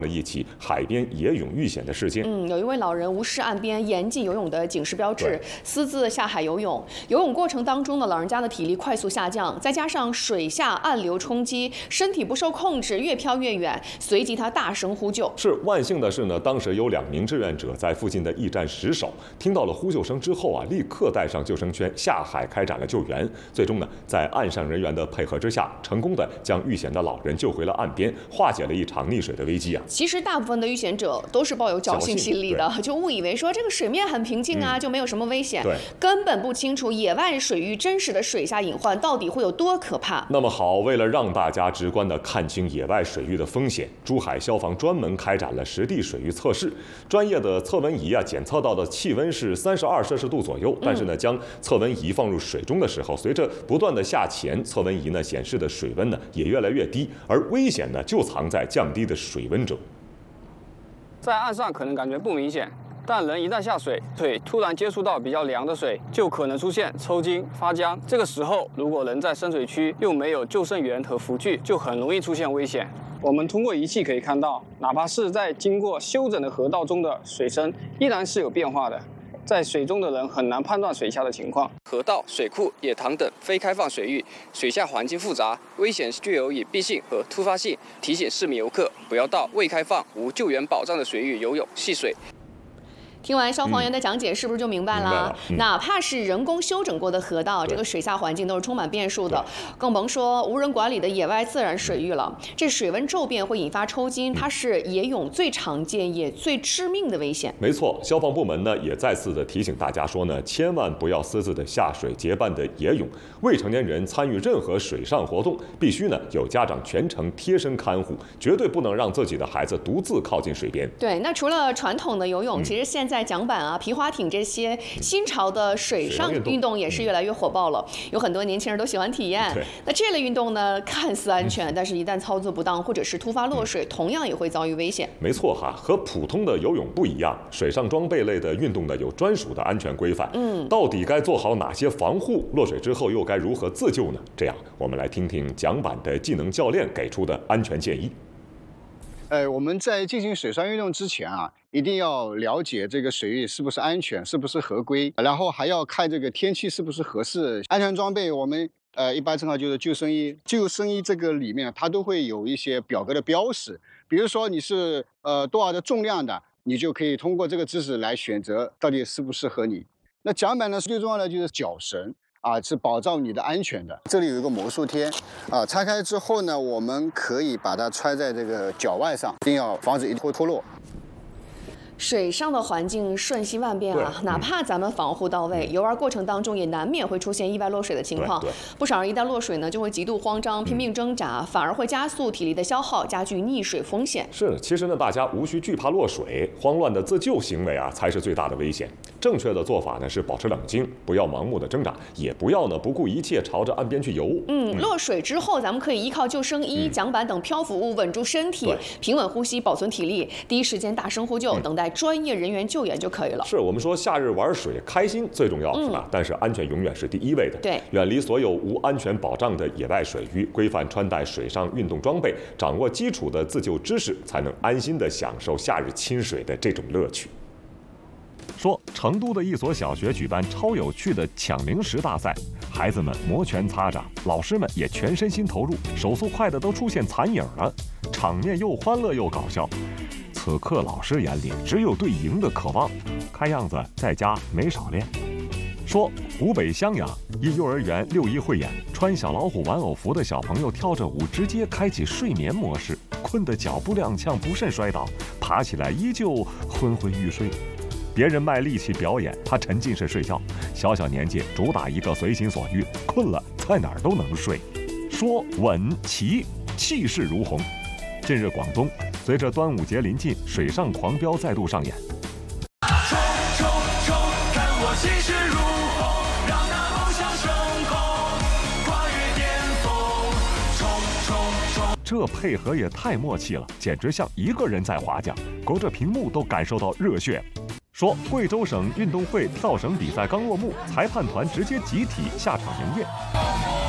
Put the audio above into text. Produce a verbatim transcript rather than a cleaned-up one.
了一起海边野泳遇险的事件。 嗯，有一位老人无视岸边严禁游泳的警示标志，私自下海游泳。游泳过程当中呢，老人家的体力快速下降，再加上水下暗流冲击，身体不受控制，越飘越远。随即他大声呼救。 是万幸的是呢，当时有两名志愿者在附近的驿站值守，听到了呼救声之后啊，立刻带上救生圈下海开展了救援。最终呢，在岸上人员的配合之下，成功的将遇险的老人救回了岸边，化解了一场溺水的危机啊。 其实大部分的遇险者都是抱有侥幸心理的，就误以为说这个水面很平静啊，嗯、就没有什么危险， 对， 根本不清楚野外水域真实的水下隐患到底会有多可怕。 那么好，为了让大家直观的看清野外水域的风险，珠海消防专门开展了实地水域测试。专业的测温仪啊，检测到的气温是三十二摄氏度左右，但是呢，将测温仪放入水中的时候，随着不断的下潜，测温仪呢显示的水温呢也越来越低，而危险呢就藏在降低的水温中。 在岸上可能感觉不明显，但人一旦下水，腿突然接触到比较凉的水，就可能出现抽筋、发僵。这个时候，如果人在深水区又没有救生员和浮具，就很容易出现危险。我们通过仪器可以看到，哪怕是在经过修整的河道中的水深，依然是有变化的。在水中的人很难判断水下的情况。河道、水库、野塘等非开放水域，水下环境复杂，危险具有隐蔽性和突发性，提醒市民游客不要到未开放、无救援保障的水域游泳、戏水。 听完消防员的讲解，是不是就明白了？ 明白了嗯、 哪怕是人工修整过的河道，这个水下环境都是充满变数的，更甭说无人管理的野外自然水域了。这水温骤变会引发抽筋，它是野泳最常见也最致命的危险。 没错，消防部门呢也再次的提醒大家说呢，千万不要私自的下水结伴的野泳。未成年人参与任何水上活动，必须呢有家长全程贴身看护，绝对不能让自己的孩子独自靠近水边。 对，那除了传统的游泳，嗯、其实现在桨板啊、皮划艇这些新潮的水上运动也是越来越火爆了，有很多年轻人都喜欢体验。那这类运动呢，看似安全，但是一旦操作不当或者是突发落水，同样也会遭遇危险。 没错哈，和普通的游泳不一样，水上装备类的运动呢有专属的安全规范。嗯，到底该做好哪些防护？落水之后又该如何自救呢？这样，我们来听听桨板的技能教练给出的安全建议。 呃，我们在进行水上运动之前啊，一定要了解这个水域是不是安全，是不是合规，然后还要看这个天气是不是合适。安全装备我们呃一般称号就是救生衣，救生衣这个里面它都会有一些表格的标识，比如说你是呃多少的重量的，你就可以通过这个知识来选择到底适不适合你。那桨板呢，最重要的就是绞绳。啊，是保障你的安全的。这里有一个魔术贴，啊，拆开之后呢，我们可以把它揣在这个脚腕上，一定要防止一脱脱落。 水上的环境瞬息万变啊，哪怕咱们防护到位，游玩过程当中也难免会出现意外落水的情况。不少人一旦落水呢，就会极度慌张，拼命挣扎，反而会加速体力的消耗，加剧溺水风险。 是，其实呢，大家无需惧怕落水，慌乱的自救行为啊，才是最大的危险。正确的做法呢是保持冷静，不要盲目的挣扎，也不要呢不顾一切朝着岸边去游。 嗯，落水之后，咱们可以依靠救生衣、嗯、桨板等漂浮物稳住身体，平稳呼吸，保存体力，第一时间大声呼救，嗯、等待专业人员救援就可以了。 是我们说夏日玩水开心最重要，嗯、是吧？但是安全永远是第一位的。 对， 远离所有无安全保障的野外水域，规范穿戴水上运动装备，掌握基础的自救知识，才能安心的享受夏日亲水的这种乐趣。说成都的一所小学举办超有趣的抢零食大赛，孩子们摩拳擦掌，老师们也全身心投入，手速快的都出现残影了，场面又欢乐又搞笑。此刻老师眼里只有对赢的渴望，看样子在家没少练。说湖北襄阳一幼儿园六一汇演，穿小老虎玩偶服的小朋友跳着舞，直接开启睡眠模式，困得脚步踉跄，不慎摔倒，爬起来依旧昏昏欲睡。别人卖力气表演，他沉浸式睡觉。小小年纪主打一个随心所欲，困了在哪儿都能睡。说稳骑，气势如虹。近日广东随着端午节临近，水上狂飙再度上演。冲冲冲，看我气势如虹，让那梦想升空，跨越巅峰。冲冲冲，这配合也太默契了，简直像一个人在划桨，隔着屏幕都感受到热血。说贵州省运动会跳绳比赛刚落幕，裁判团直接集体下场营业。